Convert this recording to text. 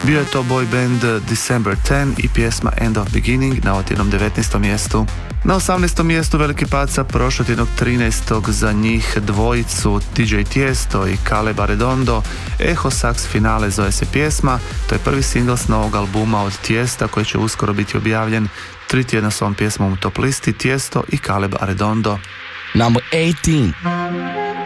Bio je to boy band December 10 i pjesma End of Beginning na otjednom 19. mjestu. Na 18. mjestu veliki pad sa prošlotjednog 13. za njih dvojicu DJ Tiesto i Caleb Arredondo. Echo Sax Finale zove se pjesma, to je prvi singl s novog albuma od Tiesta koji će uskoro biti objavljen. 3 tjedna s ovom pjesmom u top listi Tiesto i Caleb Arredondo. Number 18.